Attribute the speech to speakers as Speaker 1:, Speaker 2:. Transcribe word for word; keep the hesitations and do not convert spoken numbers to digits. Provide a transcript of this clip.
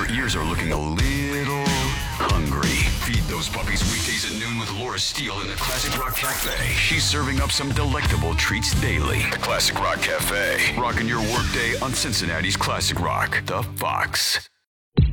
Speaker 1: ears are looking a little hungry. Feed those puppies weekdays at noon with Laura Steele in the Classic Rock Cafe. She's serving up some delectable treats daily. The Classic Rock Cafe. Rocking your workday on Cincinnati's Classic Rock, The Fox.